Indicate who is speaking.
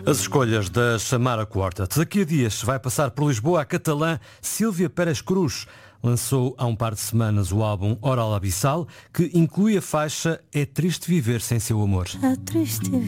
Speaker 1: As escolhas da Samara Quartet. Daqui a dias vai passar por Lisboa a catalã Sílvia Pérez Cruz. Lançou há um par de semanas o álbum Oral Abissal, que inclui a faixa É Triste Viver Sem Seu Amor.
Speaker 2: É triste